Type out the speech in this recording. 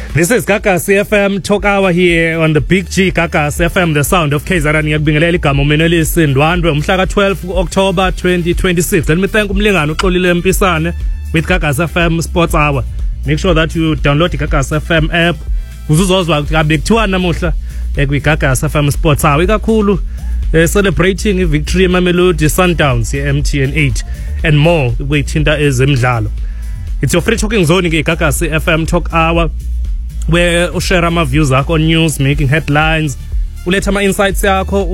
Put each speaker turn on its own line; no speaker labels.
This is Gagasi FM Talk Hour here on the Big G Gagasi FM, the sound of KZN. Ngiyakubingelela igama uMenelisi Ndwandwe umhla ka-12 October 2026. Let me thank umlingane uXolile Mpisane with Gagasi FM Sports Hour. Make sure that you download the Gagasi FM app. Uzuzozwa ukuthi kabe kuthiwa namuhla kwi-Gagasi FM Sports Hour ikakhulu celebrating victory Mamelodi Sundowns MTN 8 and more kwithinta ezemidlalo. It's your free talking zone Gagasi FM Talk Hour, where ushare ama views akho on news, making headlines, uletha ama insights yakho,